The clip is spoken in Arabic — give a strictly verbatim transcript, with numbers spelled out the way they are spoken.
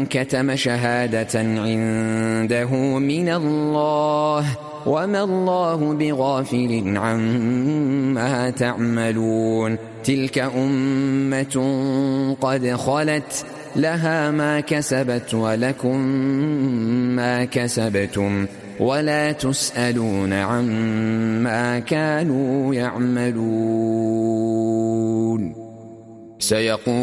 كتم شهادة عنده من الله وما الله بغافل عما تعملون. تلك أمة قد خلت لها ما كسبت ولكم ما كسبتم ولا تسألون عما كانوا يعملون. سيقول